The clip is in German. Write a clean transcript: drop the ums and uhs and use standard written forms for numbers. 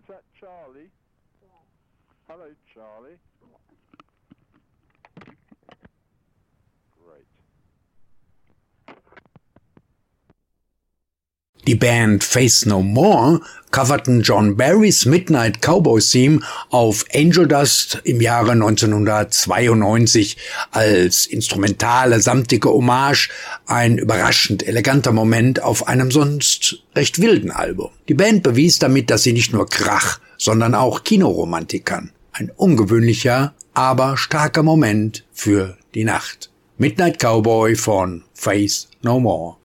that Charlie? Hello, Charlie. Great. Die Band Faith No More coverten John Barrys Midnight Cowboys Theme auf Angel Dust im Jahre 1992 als instrumentale, samtige Hommage, ein überraschend eleganter Moment auf einem sonst recht wilden Album. Die Band bewies damit, dass sie nicht nur Krach, sondern auch Kinoromantik kann. Ein ungewöhnlicher, aber starker Moment für die Nacht. Midnight Cowboy von Faith No More.